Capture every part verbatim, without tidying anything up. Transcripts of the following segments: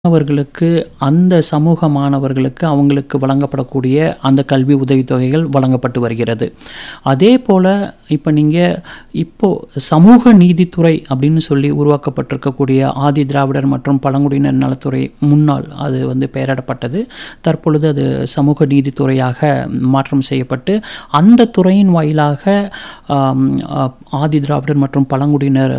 அவர்களுக்கு அந்த சமூக மாணவர்களுக்கு அவங்களுக்கு வழங்கப்படக்கூடிய அந்த கல்வி உதவித்தொகைகள் வழங்கப்பட்டு வருகிறது. அதே போல் இப்போ நீங்கள் இப்போது சமூக நீதித்துறை அப்படின்னு சொல்லி உருவாக்கப்பட்டிருக்கக்கூடிய ஆதி திராவிடர் மற்றும் பழங்குடியினர் நலத்துறை முன்னாள் அது வந்து பெயரிடப்பட்டது. தற்பொழுது அது சமூக நீதித்துறையாக மாற்றம் செய்யப்பட்டு அந்த துறையின் வாயிலாக ஆதி திராவிடர் மற்றும் பழங்குடியினர்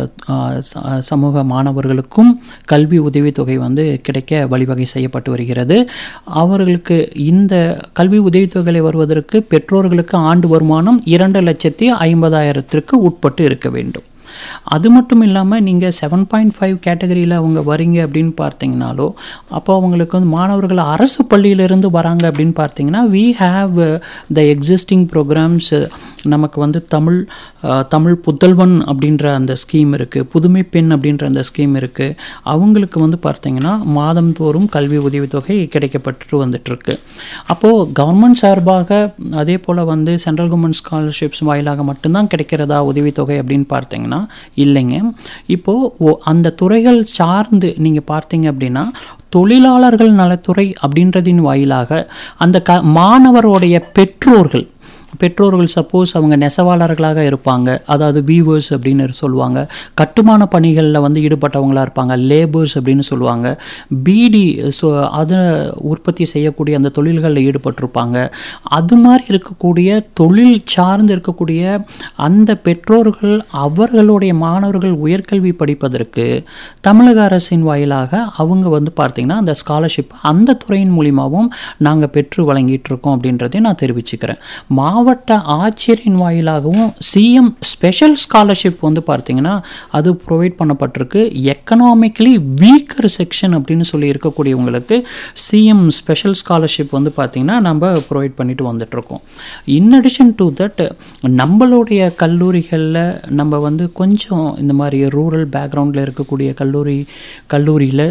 சமூக மாணவர்களுக்கும் கல்வி உதவித்தொகை வந்து கிடைக்க வழிவகை செய்யப்பட்டு வருகிறது. அவர்களுக்கு இந்த கல்வி உதவித்தொகை வருவதற்கு பெற்றோர்களுக்கு ஆண்டு வருமானம் இரண்டு லட்சத்தி ஐம்பதாயிரத்திற்கு உட்பட்டு இருக்க வேண்டும். அது மட்டும் இல்லாமல் நீங்கள் செவன் பாயிண்ட் ஃபைவ் கேட்டகரியில் அவங்க வரீங்க அப்படின்னு பார்த்தீங்கனாலோ அப்போ அவங்களுக்கு வந்து மாணவர்கள் அரசு பள்ளியிலிருந்து வராங்க அப்படின்னு பார்த்தீங்கன்னா we have the existing programs. நமக்கு வந்து தமிழ் தமிழ் புதல்வன் அப்படின்ற அந்த ஸ்கீம் இருக்குது, புதுமை பெண் அப்படின்ற அந்த ஸ்கீம் இருக்குது. அவங்களுக்கு வந்து பார்த்தீங்கன்னா மாதந்தோறும் கல்வி உதவித்தொகை கிடைக்கப்பட்டு வந்துட்டுருக்கு. அப்போது கவர்மெண்ட் சார்பாக அதே போல் வந்து சென்ட்ரல் கவர்மெண்ட் ஸ்காலர்ஷிப்ஸ் வாயிலாக மட்டும்தான் கிடைக்கிறதா உதவித்தொகை அப்படின்னு பார்த்தீங்கன்னா இல்லைங்க. இப்போது அந்த துறைகள் சார்ந்து நீங்கள் பார்த்தீங்க அப்படின்னா தொழிலாளர்கள் நலத்துறை அப்படின்றதின் வாயிலாக அந்த க மாணவருடைய பெற்றோர்கள் பெற்றோர்கள் சப்போஸ் அவங்க நெசவாளர்களாக இருப்பாங்க, அதாவது வீவர்ஸ் அப்படின்னு சொல்லுவாங்க, கட்டுமான பணிகளில் வந்து ஈடுபட்டவங்களாக இருப்பாங்க, லேபர்ஸ் அப்படின்னு சொல்லுவாங்க, பீடி ஸோ அதை உற்பத்தி செய்யக்கூடிய அந்த தொழில்களில் ஈடுபட்டிருப்பாங்க. அது மாதிரி இருக்கக்கூடிய தொழில் சார்ந்து இருக்கக்கூடிய அந்த பெற்றோர்கள் அவர்களுடைய மாணவர்கள் உயர்கல்வி படிப்பதற்கு தமிழக அரசின் வாயிலாக அவங்க வந்து பார்த்திங்கன்னா அந்த ஸ்காலர்ஷிப் அந்த துறையின் மூலிமாவும் நாங்கள் பெற்று வழங்கிட்டு இருக்கோம் அப்படின்றதையும் நான் தெரிவிச்சுக்கிறேன். மாவட்ட ஆட்சியரின் வாயிலாகவும் சிஎம் ஸ்பெஷல் ஸ்காலர்ஷிப் வந்து பார்த்தீங்கன்னா அது ப்ரொவைட் பண்ணப்பட்டிருக்கு. எக்கனாமிக்கலி வீக்கர் செக்ஷன் அப்படின்னு சொல்லி இருக்கக்கூடியவங்களுக்கு சிஎம் ஸ்பெஷல் ஸ்காலர்ஷிப் வந்து பார்த்தீங்கன்னா நம்ம ப்ரொவைட் பண்ணிட்டு வந்துட்டுருக்கோம். இன் அடிஷன் டு தட் நம்மளுடைய கல்லூரிகளில் நம்ம வந்து கொஞ்சம் இந்த மாதிரி ரூரல் பேக்ரவுண்டில் இருக்கக்கூடிய கல்லூரி கல்லூரியில்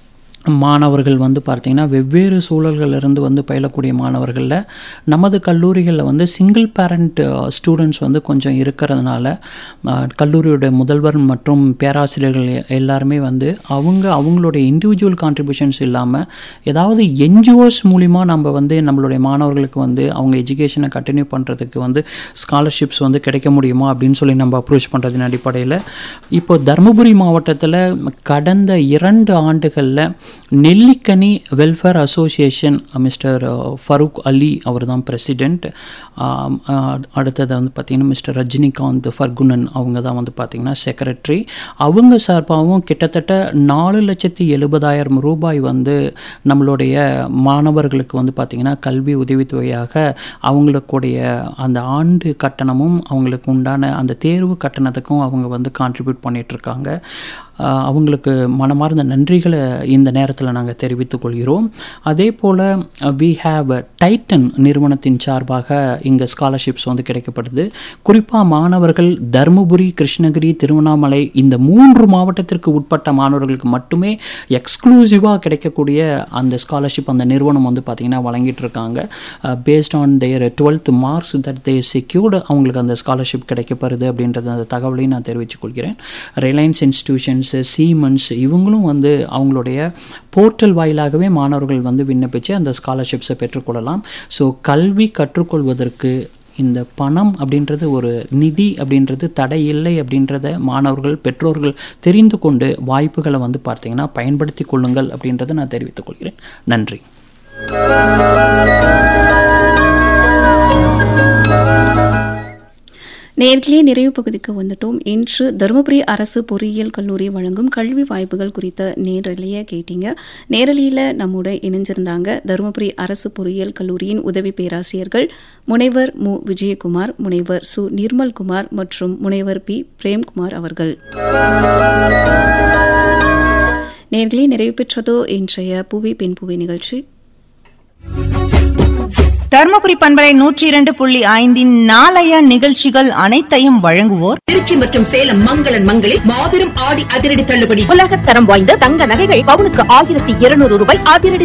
மாணவர்கள் வந்து பார்த்திங்கன்னா வெவ்வேறு சூழல்களிலிருந்து வந்து பயிலக்கூடிய மாணவர்களில் நமது கல்லூரிகளில் வந்து சிங்கிள் பேரண்ட் ஸ்டூடெண்ட்ஸ் வந்து கொஞ்சம் இருக்கிறதுனால கல்லூரியோட முதல்வர் மற்றும் பேராசிரியர்கள் எல்லாருமே வந்து அவங்க அவங்களுடைய இண்டிவிஜுவல் கான்ட்ரிபியூஷன்ஸ் இல்லாமல் ஏதாவது என்ஜிஓஸ் மூலிமா நம்ம வந்து நம்மளுடைய மாணவர்களுக்கு வந்து அவங்க எஜுகேஷனை கண்டினியூ பண்ணுறதுக்கு வந்து ஸ்காலர்ஷிப்ஸ் வந்து கிடைக்க முடியுமா அப்படின்னு சொல்லி நம்ம அப்ரோச் பண்ணுறதின் அடிப்படையில் இப்போ தருமபுரி மாவட்டத்தில் கடந்த இரண்டு ஆண்டுகளில் நெல்லிக்கனி வெல்ஃபேர் அசோசியேஷன் மிஸ்டர் ஃபரூக் அலி அவர் தான் பிரசிடெண்ட். அடுத்தது வந்து பார்த்திங்கன்னா மிஸ்டர் ரஜினிகாந்த் ஃபர்குனன் அவங்க தான் வந்து பார்த்திங்கன்னா செக்ரட்டரி. அவங்க சார்பாகவும் கிட்டத்தட்ட நாலு லட்சத்தி எழுபதாயிரம் ரூபாய் வந்து நம்மளுடைய மாணவர்களுக்கு வந்து பார்த்திங்கன்னா கல்வி உதவித்தொகையாக அவங்களுக்குடைய அந்த ஆண்டு கட்டணமும் அவங்களுக்கு உண்டான அந்த தேர்வு கட்டணத்துக்கும் அவங்க வந்து கான்ட்ரிபியூட் பண்ணிகிட்ருக்காங்க. அவங்களுக்கு மனமார்ந்த நன்றிகளை இந்த நேரத்தில் நாங்கள் தெரிவித்துக் கொள்கிறோம். அதே போல் வி ஹாவ் டைட்டன் நிறுவனத்தின் சார்பாக இங்கே ஸ்காலர்ஷிப்ஸ் வந்து கிடைக்கப்படுது. குறிப்பாக மாணவர்கள் தருமபுரி, கிருஷ்ணகிரி, திருவண்ணாமலை இந்த மூன்று மாவட்டத்திற்கு உட்பட்ட மாணவர்களுக்கு மட்டுமே எக்ஸ்க்ளூசிவாக கிடைக்கக்கூடிய அந்த ஸ்காலர்ஷிப் அந்த நிறுவனம் வந்து பார்த்திங்கன்னா வழங்கிட்டு இருக்காங்க. Based on their twelfth marks that they secured அவங்களுக்கு அந்த ஸ்காலர்ஷிப் கிடைக்கப்படுது அப்படின்றது அந்த தகவலையும் நான் தெரிவித்துக் கொள்கிறேன். ரிலையன்ஸ் இன்ஸ்டிடியூஷன்ஸ், சீமென்ஸ் இவங்களும் வந்து அவங்களுடைய போர்ட்டல் வாயிலாகவே மாணவர்கள் வந்து விண்ணப்பித்து அந்த ஸ்காலர்ஷிப்ஸை பெற்றுக்கொள்ளலாம். ஸோ கல்வி கற்றுக்கொள்வதற்கு இந்த பணம் அப்படின்றது ஒரு நிதி அப்படின்றது தடை இல்லை அப்படின்றத மாணவர்கள் பெற்றோர்கள் தெரிந்து கொண்டு வாய்ப்புகளை வந்து பார்த்திங்கன்னா பயன்படுத்தி கொள்ளுங்கள் அப்படின்றத நான் தெரிவித்துக் கொள்கிறேன். நன்றி. நேர்களே, நிறைவு பகுதிக்கு வந்துட்டோம். இன்று தருமபுரி அரசு பொறியியல் கல்லூரி வழங்கும் கல்வி வாய்ப்புகள் குறித்த நேரலையை கேட்டீங்க. நேரலையில் நம்மோட இணைஞ்சிருந்தாங்க தருமபுரி அரசு பொறியியல் கல்லூரியின் உதவி பேராசிரியர்கள் முனைவர் மு விஜயகுமார், முனைவர் சு நிர்மல்குமார் மற்றும் முனைவர் பி பிரேம்குமார் அவர்கள். நேர்களே, நிறைவு பெற்றதோ இன்றைய பூவி பெண் பூவி நிகழ்ச்சி. தர்மபுரி பண்பலை நூற்றி இரண்டு புள்ளி ஐந்தின் நாளைய நிகழ்ச்சிகள் அனைத்தையும் வழங்குவோர் திருச்சி மற்றும் சேலம் மங்களன் மங்களில் மாபெரும் ஆடி அதிரடி தள்ளுபடி. உலகத்தரம் வாய்ந்த தங்க நகைகள் பவுனுக்கு ஆயிரத்தி இருநூறு ரூபாய் அதிரடி